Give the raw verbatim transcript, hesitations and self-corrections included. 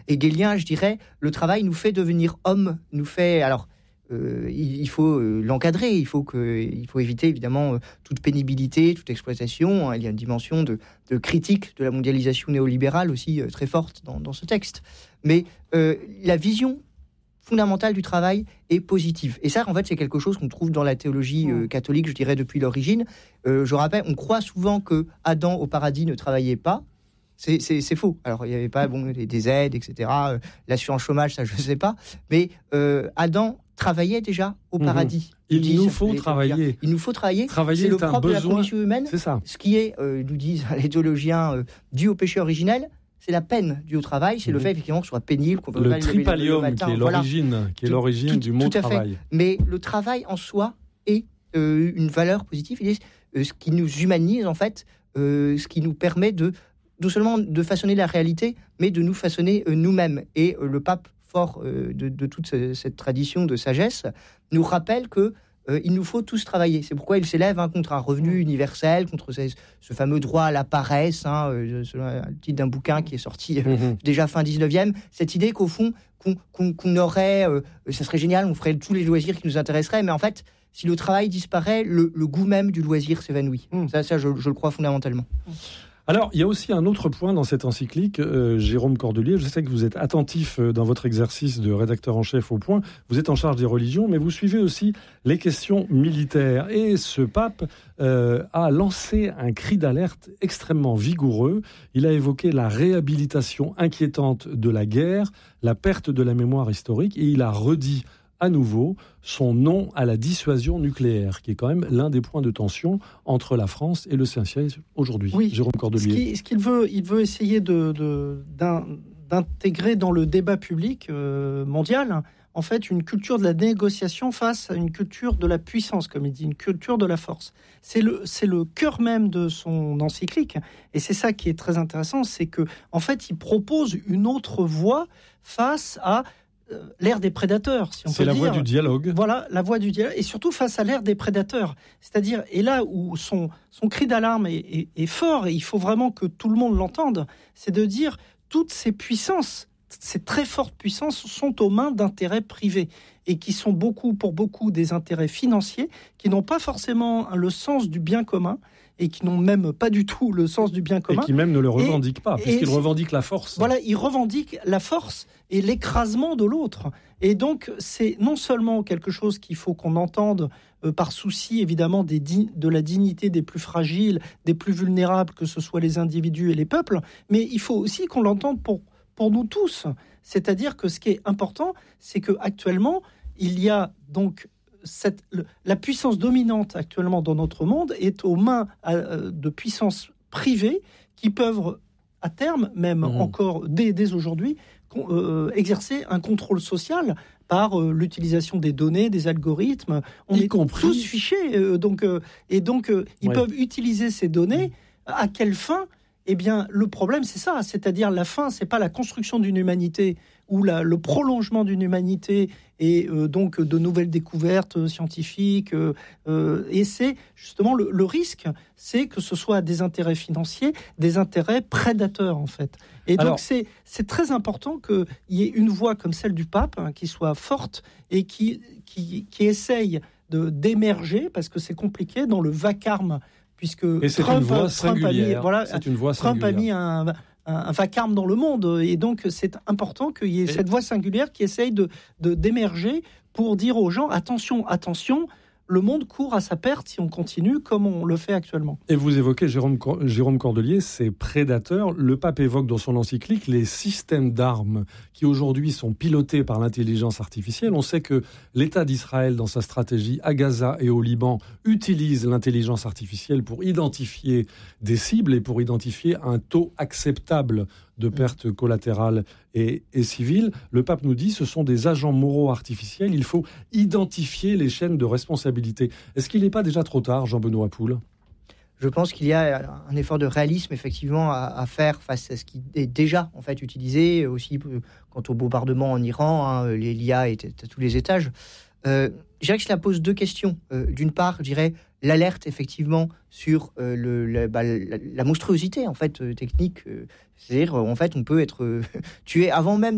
hegelien, je dirais, le travail nous fait devenir homme, nous fait... Alors, euh, il, il faut euh, l'encadrer, il faut, que, il faut éviter évidemment euh, toute pénibilité, toute exploitation. Hein, il y a une dimension de, de critique de la mondialisation néolibérale aussi euh, très forte dans, dans ce texte. Mais euh, la vision fondamentale du travail est positive. Et ça, en fait, c'est quelque chose qu'on trouve dans la théologie euh, catholique, je dirais, depuis l'origine. Euh, je rappelle, on croit souvent que Adam au paradis ne travaillait pas. C'est, c'est, c'est faux. Alors, il n'y avait pas bon, des aides, et cetera. Euh, l'assurance chômage, ça, je ne sais pas. Mais euh, Adam travaillait déjà au paradis. Mmh. Il, il nous dit, faut travailler. Il nous faut travailler. Travailler c'est le est un propre besoin. de la condition humaine. C'est ça. Ce qui est, euh, nous disent les théologiens, euh, dû au péché originel, c'est la peine due au travail, c'est mmh. le fait effectivement que ce soit pénible, qu'on peut le pas tripalium le matin, qui est voilà. l'origine, qui est tout, l'origine tout, du mot tout à travail. Fait. Mais le travail en soi est euh, une valeur positive, il est euh, ce qui nous humanise en fait, euh, ce qui nous permet de non seulement de façonner la réalité, mais de nous façonner euh, nous-mêmes. Et euh, le pape fort euh, de, de toute ce, cette tradition de sagesse nous rappelle que Euh, il nous faut tous travailler. C'est pourquoi il s'élève hein, contre un revenu universel, contre ce, ce fameux droit à la paresse, hein, euh, selon le titre d'un bouquin qui est sorti euh, mmh. déjà fin dix-neuvième. Cette idée qu'au fond, qu'on, qu'on, qu'on aurait, euh, ça serait génial, on ferait tous les loisirs qui nous intéresseraient, mais en fait, si le travail disparaît, le, le goût même du loisir s'évanouit. Mmh. Ça, ça je, je le crois fondamentalement. Mmh. Alors, il y a aussi un autre point dans cette encyclique, euh, Jérôme Cordelier. Je sais que vous êtes attentif euh, dans votre exercice de rédacteur en chef au Point. Vous êtes en charge des religions, mais vous suivez aussi les questions militaires. Et ce pape euh, a lancé un cri d'alerte extrêmement vigoureux. Il a évoqué la réhabilitation inquiétante de la guerre, la perte de la mémoire historique, et il a redit à nouveau son non à la dissuasion nucléaire, qui est quand même l'un des points de tension entre la France et le Saint-Siège aujourd'hui. Oui, Jérôme Cordelier. Ce, qui, ce qu'il veut, il veut essayer de, de, d'un, d'intégrer dans le débat public euh, mondial, en fait, une culture de la négociation face à une culture de la puissance, comme il dit, une culture de la force. C'est le, c'est le cœur même de son encyclique, et c'est ça qui est très intéressant, c'est que, en fait, il propose une autre voie face à l'ère des prédateurs, si on c'est peut la dire. voie du dialogue. Voilà, la voie du dialogue, et surtout face à l'ère des prédateurs. C'est-à-dire, et là où son, son cri d'alarme est, est, est fort, et il faut vraiment que tout le monde l'entende, c'est de dire toutes ces puissances, ces très fortes puissances sont aux mains d'intérêts privés, et qui sont beaucoup, pour beaucoup, des intérêts financiers, qui n'ont pas forcément le sens du bien commun, et qui n'ont même pas du tout le sens du bien commun. Et qui même ne le revendiquent et, pas, puisqu'ils revendiquent la force. Voilà, ils revendiquent la force et l'écrasement de l'autre. Et donc, c'est non seulement quelque chose qu'il faut qu'on entende euh, par souci, évidemment, des di- de la dignité des plus fragiles, des plus vulnérables, que ce soit les individus et les peuples, mais il faut aussi qu'on l'entende pour, pour nous tous. C'est-à-dire que ce qui est important, c'est qu'actuellement, il y a donc... Cette, le, la puissance dominante actuellement dans notre monde est aux mains euh, de puissances privées qui peuvent, à terme, même mmh. encore dès, dès aujourd'hui, euh, exercer un contrôle social par euh, l'utilisation des données, des algorithmes. On y est compris... tous fichés, euh, donc, euh, et donc euh, ils ouais. peuvent utiliser ces données. Mmh. À quelle fin ? Eh bien, le problème, c'est ça, c'est-à-dire la fin, c'est pas la construction d'une humanité ou la, le prolongement d'une humanité et euh, donc de nouvelles découvertes scientifiques. Euh, euh, et c'est justement le, le risque, c'est que ce soit des intérêts financiers, des intérêts prédateurs en fait. Et donc Alors, c'est, c'est très important qu'il y ait une voix comme celle du pape hein, qui soit forte et qui, qui, qui essaye de, d'émerger, parce que c'est compliqué, dans le vacarme, puisque et c'est Trump, une voix Trump a mis, voilà, c'est une voix Trump singulière. a mis un, un, un vacarme dans le monde, et donc c'est important qu'il y ait et... cette voix singulière qui essaye de, de, d'émerger pour dire aux gens, attention, attention, le monde court à sa perte si on continue comme on le fait actuellement. Et vous évoquez, Jérôme, Jérôme Cordelier, ces prédateurs. Le pape évoque dans son encyclique les systèmes d'armes qui aujourd'hui sont pilotés par l'intelligence artificielle. On sait que l'État d'Israël, dans sa stratégie à Gaza et au Liban, utilise l'intelligence artificielle pour identifier des cibles et pour identifier un taux acceptable de pertes collatérales et, et civiles. Le pape nous dit que ce sont des agents moraux artificiels. Il faut identifier les chaînes de responsabilité. Est-ce qu'il n'est pas déjà trop tard, Jean-Benoît Poul ? Je pense qu'il y a un effort de réalisme effectivement à, à faire face à ce qui est déjà en fait utilisé, aussi quant au bombardement en Iran, hein, les l'I A est à tous les étages. Euh, je dirais que cela pose deux questions. Euh, d'une part, je dirais l'alerte effectivement sur euh, le, la, bah, la, la monstruosité en fait euh, technique. Euh, c'est-à-dire en fait on peut être euh, tué avant même